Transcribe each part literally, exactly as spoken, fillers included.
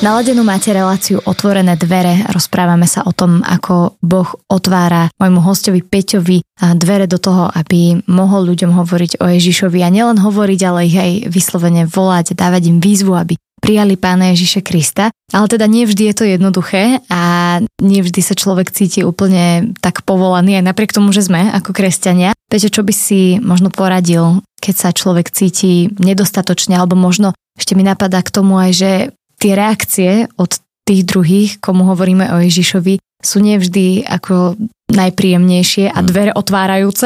Naladenú máte reláciu Otvorené dvere. Rozprávame sa o tom, ako Boh otvára môjmu hostovi Peťovi dvere do toho, aby mohol ľuďom hovoriť o Ježišovi a nielen hovoriť, ale ich aj vyslovene volať, dávať im výzvu, aby prijali Pána Ježiša Krista. Ale teda nie vždy je to jednoduché a nie vždy sa človek cíti úplne tak povolaný, aj napriek tomu, že sme ako kresťania. Peťo, čo by si možno poradil, keď sa človek cíti nedostatočne, alebo možno ešte mi napadá k tomu aj, že tie reakcie od tých druhých, komu hovoríme o Ježišovi, sú nevždy ako najpríjemnejšie a dvere otvárajúce.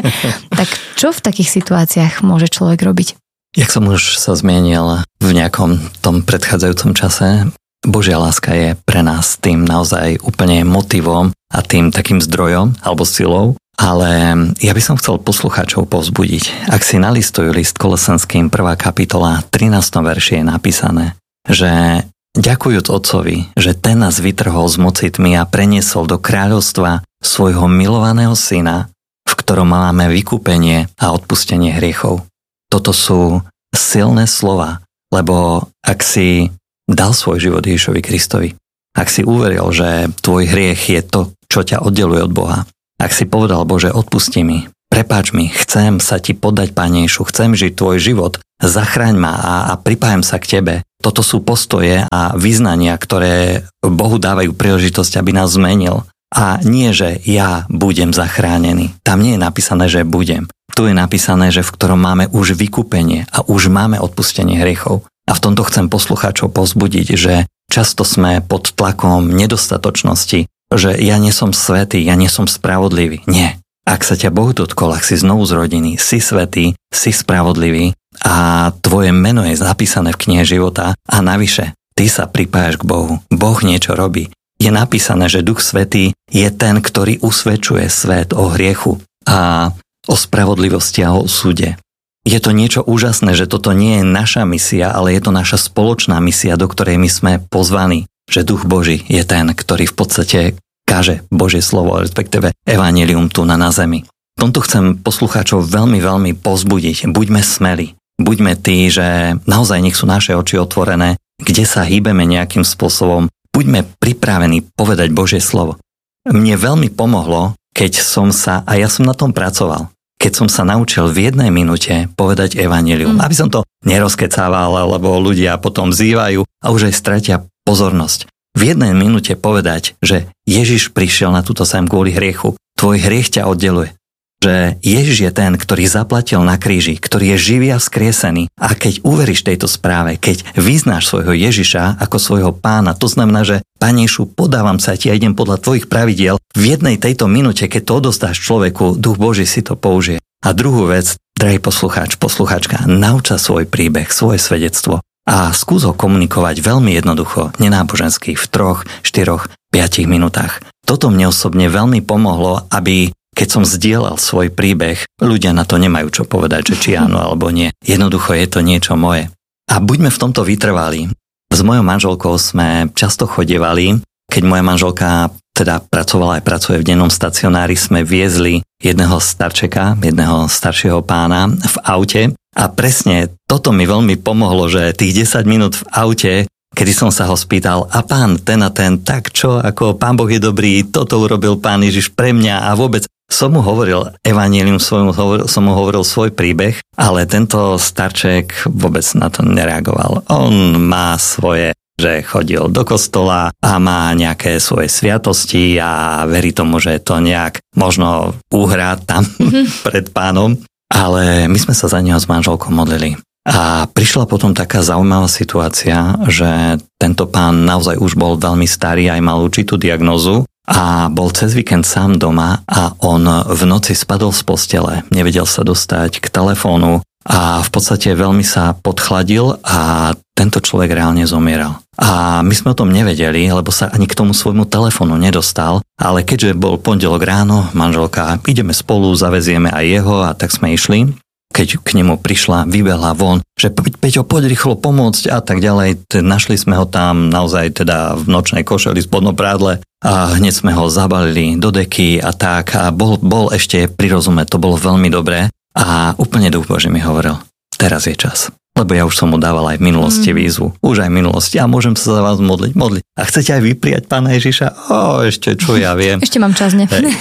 Tak čo v takých situáciách môže človek robiť? Jak som už sa zmienil v nejakom tom predchádzajúcom čase, Božia láska je pre nás tým naozaj úplne motivom a tým takým zdrojom alebo silou. Ale ja by som chcel poslucháčov povzbudiť. Ak si nalistujú list Kolosenským prvá kapitola, trinástom verši je napísané, že ďakujúc Otcovi, že ten nás vytrhol z moci tmy a preniesol do kráľovstva svojho milovaného syna, v ktorom máme vykúpenie a odpustenie hriechov. Toto sú silné slova, lebo ak si dal svoj život Ježišovi Kristovi, ak si uveril, že tvoj hriech je to, čo ťa oddeluje od Boha, ak si povedal, Bože, odpusti mi, prepáč mi, chcem sa ti podať, Pane Ježišu, chcem žiť tvoj život, zachraň ma a, a pripájam sa k tebe. Toto sú postoje a vyznania, ktoré Bohu dávajú príležitosť, aby nás zmenil. A nie, že ja budem zachránený. Tam nie je napísané, že budem. Tu je napísané, že v ktorom máme už vykúpenie a už máme odpustenie hriechov. A v tomto chcem poslucháčov povzbudiť, že často sme pod tlakom nedostatočnosti, že ja nie som svätý, ja nie som spravodlivý. Nie. Ak sa ťa Boh dotkol, ak si znovu zrodený, si svätý, si spravodlivý a tvoje meno je zapísané v knihe života a navyše, ty sa pripájaš k Bohu. Boh niečo robí. Je napísané, že Duch Svätý je ten, ktorý usvedčuje svet o hriechu a o spravodlivosti a o súde. Je to niečo úžasné, že toto nie je naša misia, ale je to naša spoločná misia, do ktorej my sme pozvaní. Že Duch Boží je ten, ktorý v podstate káže Božie slovo, respektíve evanjelium tu na, na zemi. V tomto chcem poslucháčov veľmi, veľmi povzbudiť. Buďme smelí. Buďme tí, že naozaj nech sú naše oči otvorené, kde sa hýbeme nejakým spôsobom. Buďme pripravení povedať Božie slovo. Mne veľmi pomohlo, keď som sa, a ja som na tom pracoval, keď som sa naučil v jednej minúte povedať evanjelium. Mm. Aby som to nerozkecával, lebo ľudia potom vzývajú a už aj stratia pozornosť. V jednej minúte povedať, že Ježiš prišiel na túto zem kvôli hriechu. Tvoj hriech ťa oddeluje. Že Ježiš je ten, ktorý zaplatil na kríži, ktorý je živý a vzkriesený. A keď uveríš tejto správe, keď vyznáš svojho Ježiša ako svojho pána, to znamená, že Pane Ježišu, podávam sa ti a idem podľa tvojich pravidiel. V jednej tejto minúte, keď to odostáš človeku, Duch Boží si to použije. A druhú vec, drahý poslucháč, poslucháčka, nauč sa svoj príbeh, svoje svedectvo a skús ho komunikovať veľmi jednoducho, nenábožensky, v troch, štyroch, piatich minútach. Toto mne osobne veľmi pomohlo, aby keď som zdieľal svoj príbeh, ľudia na to nemajú čo povedať, že či áno alebo nie. Jednoducho je to niečo moje. A buďme v tomto vytrvalí. S mojou manželkou sme často chodievali, keď moja manželka teda pracovala aj pracuje v dennom stacionári, sme viezli jedného starčeka, jedného staršieho pána v aute a presne toto mi veľmi pomohlo, že tých desať minút v aute, kedy som sa ho spýtal, a pán ten a ten, tak čo, ako pán Boh je dobrý, toto urobil pán Ježiš pre mňa a vôbec som mu hovoril evanjelium, som mu hovoril svoj príbeh, ale tento starček vôbec na to nereagoval. On má svoje, že chodil do kostola a má nejaké svoje sviatosti a verí tomu, že to nejak možno uhrá tam mm-hmm. pred pánom, ale my sme sa za neho s manželkou modlili. A prišla potom taká zaujímavá situácia, že tento pán naozaj už bol veľmi starý, aj mal určitú diagnózu a bol cez víkend sám doma a on v noci spadol z postele, nevedel sa dostať k telefónu a v podstate veľmi sa podchladil a tento človek reálne zomieral. A my sme o tom nevedeli, lebo sa ani k tomu svojmu telefónu nedostal, ale keďže bol pondelok ráno, manželka, ideme spolu, zavezieme aj jeho a tak sme išli. Keď k nemu prišla, vybehla von, že Peťo, poď rýchlo pomôcť a tak ďalej. Našli sme ho tam naozaj teda v nočnej košeli spodnom prádle a hneď sme ho zabalili do deky a tak a bol, bol ešte pri rozume, to bolo veľmi dobré a úplne Duch Boží mi hovoril, teraz je čas. Lebo ja už som mu dával aj v minulosti mm. výzvu. Už aj v minulosti. A môžem sa za vás modliť. Modliť. A chcete aj vyprijať Pána Ježiša? O, ešte čo ja viem. Ešte mám čas, ne?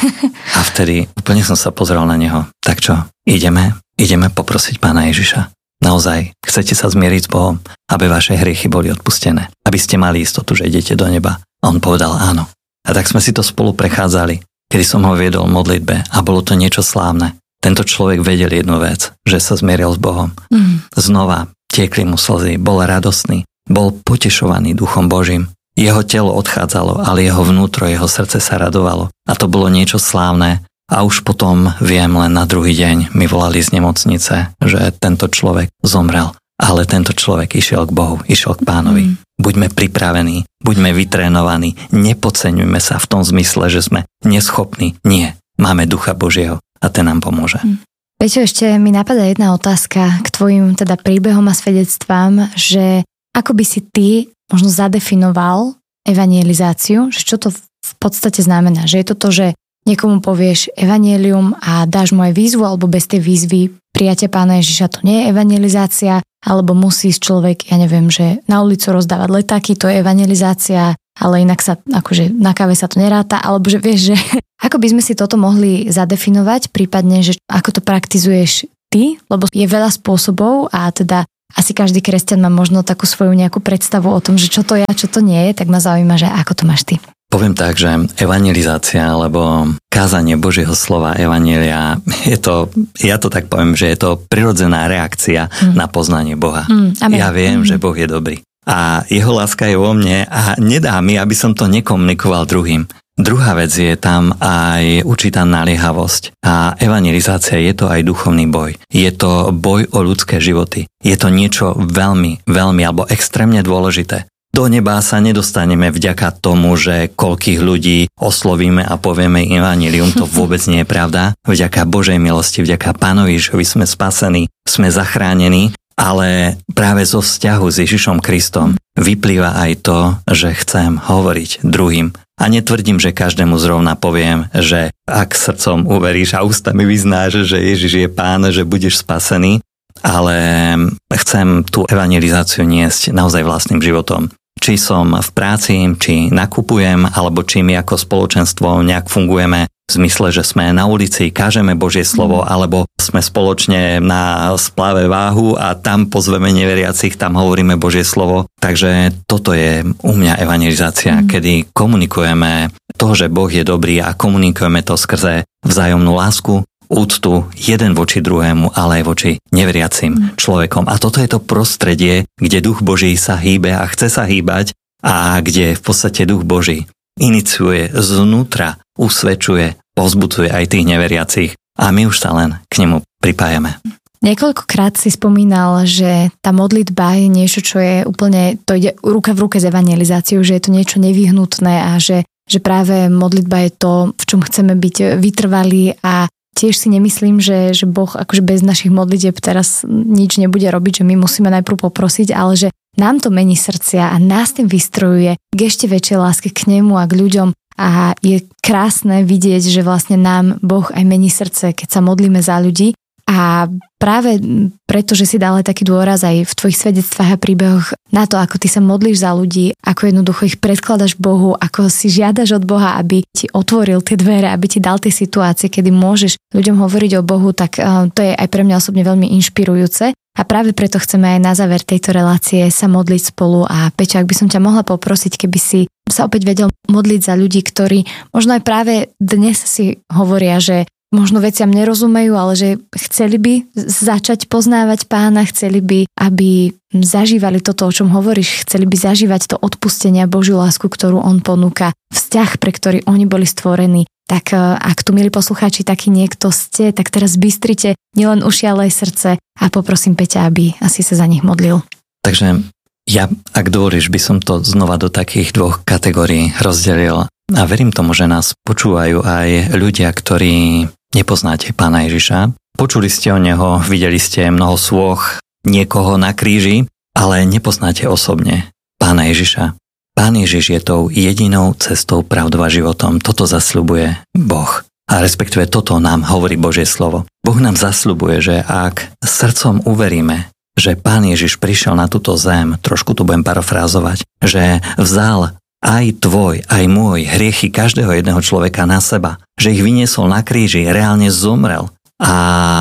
A vtedy úplne som sa pozrel na neho. Tak čo? Ideme? Ideme poprosiť Pána Ježiša. Naozaj, chcete sa zmieriť s Bohom, aby vaše hriechy boli odpustené. Aby ste mali istotu, že idete do neba. A on povedal áno. A tak sme si to spolu prechádzali, kedy som ho viedol v modlitbe a bolo to niečo slávne. Tento človek vedel jednu vec, že sa zmieril s Bohom. Mm. Znova tiekli mu slzy, bol radostný, bol potešovaný Duchom Božím. Jeho telo odchádzalo, ale jeho vnútro, jeho srdce sa radovalo. A to bolo niečo slávne. A už potom, viem, len na druhý deň mi volali z nemocnice, že tento človek zomrel. Ale tento človek išiel k Bohu, išiel k Pánovi. Mm. Buďme pripravení, buďme vytrénovaní, nepodceňujme sa v tom zmysle, že sme neschopní. Nie, máme Ducha Božieho. A ten nám pomôže. Peťo, ešte mi napadá jedna otázka k tvojim teda príbehom a svedectvám, že ako by si ty možno zadefinoval evangelizáciu, že čo to v podstate znamená, že je to to, že niekomu povieš evanjelium a dáš mu aj výzvu, alebo bez tej výzvy prijatia Pána Ježiša to nie je evangelizácia, alebo musí človek, ja neviem, že na ulicu rozdávať letáky, to je evangelizácia, ale inak sa, akože na káve sa to neráta, alebo že vieš, že ako by sme si toto mohli zadefinovať, prípadne, že ako to praktizuješ ty, lebo je veľa spôsobov a teda asi každý kresťan má možno takú svoju nejakú predstavu o tom, že čo to je a čo to nie je, tak ma zaujíma, že ako to máš ty. Poviem tak, že evangelizácia alebo kázanie Božieho slova evanjelia, je to, ja to tak poviem, že je to prirodzená reakcia mm. na poznanie Boha. Mm, ja viem, mm. že Boh je dobrý. A jeho láska je vo mne a nedá mi, aby som to nekomunikoval druhým. Druhá vec je tam aj určitá naliehavosť a evangelizácia je to aj duchovný boj. Je to boj o ľudské životy. Je to niečo veľmi, veľmi alebo extrémne dôležité. Do neba sa nedostaneme vďaka tomu, že koľkých ľudí oslovíme a povieme evanjelium, to vôbec nie je pravda. Vďaka Božej milosti, vďaka Pánovi Ježišovi sme spasení, sme zachránení. Ale práve zo vzťahu s Ježišom Kristom vyplýva aj to, že chcem hovoriť druhým. A netvrdím, že každému zrovna poviem, že ak srdcom uveríš a ústami vyznáš, že Ježiš je Pán, že budeš spasený, ale chcem tú evangelizáciu niesť naozaj vlastným životom. Či som v práci, či nakupujem, alebo či my ako spoločenstvo nejak fungujeme v zmysle, že sme na ulici, kážeme Božie slovo, alebo sme spoločne na splave váhu a tam pozveme neveriacich, tam hovoríme Božie slovo. Takže toto je u mňa evangelizácia, mm. kedy komunikujeme to, že Boh je dobrý a komunikujeme to skrze vzájomnú lásku, úctu jeden voči druhému, ale aj voči neveriacim mm. človekom. A toto je to prostredie, kde Duch Boží sa hýbe a chce sa hýbať a kde v podstate Duch Boží iniciuje znútra, usvedčuje, povzbudzuje aj tých neveriacich a my už sa len k nemu pripájame. Niekoľkokrát si spomínal, že tá modlitba je niečo, čo je úplne, to ide ruka v ruke s evangelizáciou, že je to niečo nevyhnutné a že, že práve modlitba je to, v čom chceme byť vytrvalí a tiež si nemyslím, že, že Boh akože bez našich modlitieb teraz nič nebude robiť, že my musíme najprv poprosiť, ale že nám to mení srdcia a nás tým vystrojuje k ešte väčšej láske k nemu a k ľuďom a je krásne vidieť, že vlastne nám Boh aj mení srdce, keď sa modlíme za ľudí a práve preto, že si dal aj taký dôraz aj v tvojich svedectvách a príbehoch na to, ako ty sa modlíš za ľudí, ako jednoducho ich predkladaš Bohu, ako si žiadaš od Boha, aby ti otvoril tie dvere, aby ti dal tie situácie, kedy môžeš ľuďom hovoriť o Bohu, tak to je aj pre mňa osobne veľmi inšpirujúce. A práve preto chceme aj na záver tejto relácie sa modliť spolu a Peťo, ak by som ťa mohla poprosiť, keby si sa opäť vedel modliť za ľudí, ktorí možno aj práve dnes si hovoria, že možno veciam nerozumejú, ale že chceli by začať poznávať Pána, chceli by, aby zažívali toto, o čom hovoríš, chceli by zažívať to odpustenie a Božiu lásku, ktorú on ponúka, vzťah, pre ktorý oni boli stvorení. Tak ak tu, milí poslucháči, taký niekto ste, tak teraz bystrite nielen uši, ale aj srdce a poprosím Peťa, aby asi sa za nich modlil. Takže ja, ak dovolíš, by som to znova do takých dvoch kategórií rozdelil a verím tomu, že nás počúvajú aj ľudia, ktorí nepoznáte Pána Ježiša. Počuli ste o neho, videli ste mnoho svôch, niekoho na kríži, ale nepoznáte osobne Pána Ježiša. Pán Ježiš je tou jedinou cestou, pravdou a životom. Toto zasľubuje Boh. A respektíve toto nám hovorí Božie slovo. Boh nám zasľubuje, že ak srdcom uveríme, že Pán Ježiš prišiel na túto zem, trošku to budem parafrázovať, že vzal aj tvoj, aj môj hriechy každého jedného človeka na seba, že ich vyniesol na kríži, reálne zomrel a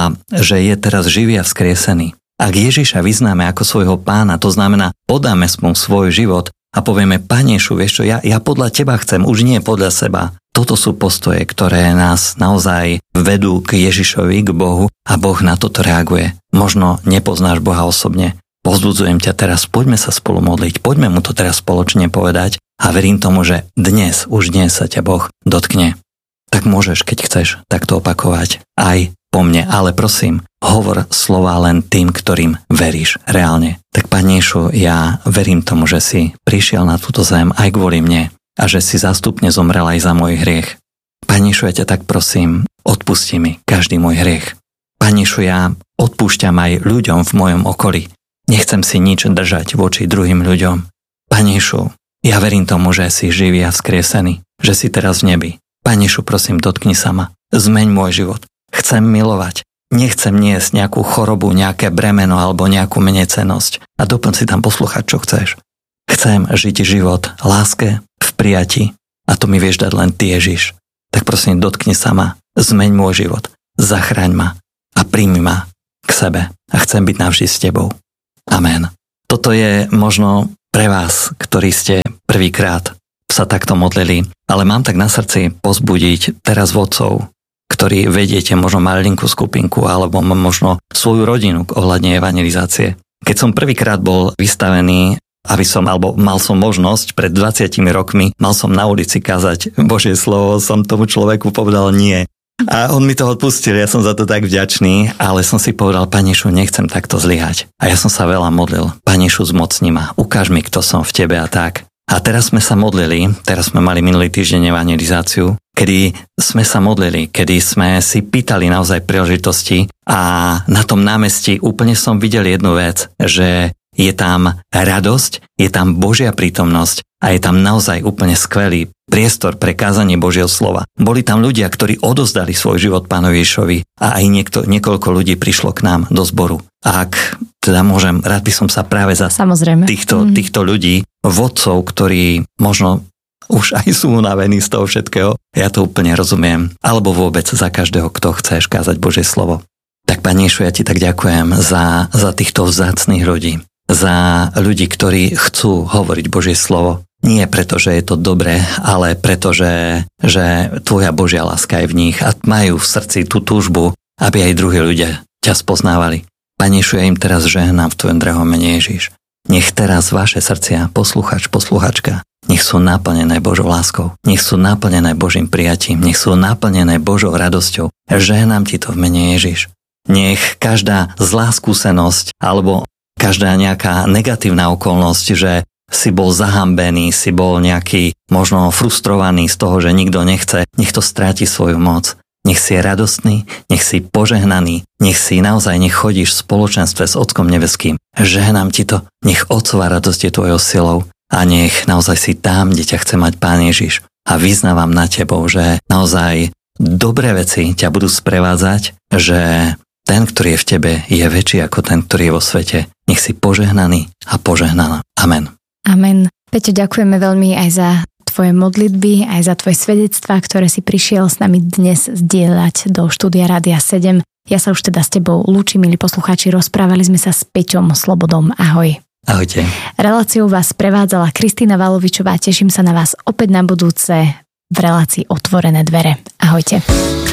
že je teraz živý a vzkriesený. Ak Ježiša vyznáme ako svojho Pána, to znamená, podáme mu svoj život a povieme, Pane Ježišu, vieš čo, ja, ja podľa teba chcem, už nie podľa seba. Toto sú postoje, ktoré nás naozaj vedú k Ježišovi, k Bohu a Boh na toto reaguje. Možno nepoznáš Boha osobne. Povzbudzujem ťa teraz, poďme sa spolu modliť, poďme mu to teraz spoločne povedať a verím tomu, že dnes, už dnes sa ťa Boh dotkne. Tak môžeš, keď chceš, takto opakovať aj po mne, ale prosím, hovor slova len tým, ktorým veríš reálne. Tak Pane Ježišu, ja verím tomu, že si prišiel na túto zem aj kvôli mne a že si zástupne zomrel aj za môj hriech. Pane Ježišu, ja ťa tak prosím, odpusti mi každý môj hriech. Pane Ježišu, ja odpúšťam aj ľuďom v mojom okolí. Nechcem si nič držať voči druhým ľuďom. Pane Ježišu, ja verím tomu, že si živý a vzkriesený, že si teraz v nebi. Pane Ježišu, prosím, dotkni sa ma. Zmeň môj život. Chcem milovať. Nechcem niesť nejakú chorobu, nejaké bremeno alebo nejakú menecenosť. A doplň si tam poslúchať, čo chceš. Chcem žiť život v láske, v prijati. A to mi vieš dať len ty, Ježiš. Tak prosím, dotkni sa ma. Zmeň môj život. Zachraň ma. A príjmi ma k sebe. A chcem byť navždy s tebou. Amen. Toto je možno pre vás, ktorí ste prvýkrát sa takto modlili, ale mám tak na srdci pozbudiť teraz vodcov, ktorí vediete možno malinkú skupinku alebo možno svoju rodinu ohľadne evangelizácie. Keď som prvýkrát bol vystavený, aby som, alebo mal som možnosť pred dvadsiatimi rokmi, mal som na ulici kázať Božie slovo, som tomu človeku povedal nie. A on mi to odpustil, ja som za to tak vďačný, ale som si povedal, Pane Ježišu, nechcem takto zlyhať. A ja som sa veľa modlil. Pane Ježišu, zmocni ma, ukáž mi, kto som v tebe a tak. A teraz sme sa modlili, teraz sme mali minulý týždeň evangelizáciu, kedy sme sa modlili, kedy sme si pýtali naozaj príležitosti a na tom námestí úplne som videl jednu vec, že je tam radosť, je tam Božia prítomnosť a je tam naozaj úplne skvelý priestor pre kázanie Božieho slova. Boli tam ľudia, ktorí odozdali svoj život Pánovi Ježišovi a aj niekto, niekoľko ľudí prišlo k nám do zboru. A ak teda môžem, rád by som sa práve za Samozrejme. Týchto, mm. týchto ľudí, vodcov, ktorí možno už aj sú unavení z toho všetkého, ja to úplne rozumiem, alebo vôbec za každého, kto chceš kázať Božie slovo. Tak Pane Ježišu, ja ti tak ďakujem za, za týchto vzácnych ľudí, za ľudí, ktorí chcú hovoriť Božie slovo. Nie preto, že je to dobré, ale preto, že, že tvoja Božia láska je v nich a majú v srdci tú túžbu, aby aj druhí ľudia ťa spoznávali. Pane Ježišu, ja im teraz žehnám v tvojom drahom mene Ježiš. Nech teraz vaše srdcia, posluchač, posluchačka, nech sú naplnené Božou láskou, nech sú naplnené Božím prijatím, nech sú naplnené Božou radosťou. Žehnám ti to v mene Ježiš. Nech každá zlá skúsenosť alebo každá nejaká negatívna okolnosť, že si bol zahambený, si bol nejaký možno frustrovaný z toho, že nikto nechce, nech to stráti svoju moc. Nech si je radostný, nech si požehnaný, nech si naozaj nech chodíš v spoločenstve s Otcom nebeským. Žehnám ti to, nech Otcova radosť je tvojou silou a nech naozaj si tam, kde ťa chce mať Pán Ježiš. A vyznávam na tebou, že naozaj dobré veci ťa budú sprevádzať, že ten, ktorý je v tebe, je väčší ako ten, ktorý je vo svete. Nech si požehnaný a požehnaná. Amen. Amen. Peťo, ďakujeme veľmi aj za tvoje modlitby, aj za tvoje svedectvá, ktoré si prišiel s nami dnes zdieľať do štúdia Rádia sedem. Ja sa už teda s tebou lúčim, milí poslucháči, rozprávali sme sa s Peťom Slobodom. Ahoj. Ahojte. Reláciou vás prevádzala Kristína Valovičová. Teším sa na vás opäť na budúce v relácii Otvorené dvere. Ahojte.